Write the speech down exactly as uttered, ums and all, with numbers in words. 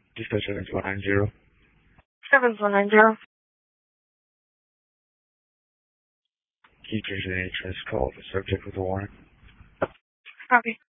Dispatch seven four nine zero. seven four nine zero. Can you transfer the insurance call the subject with a warrant? Copy.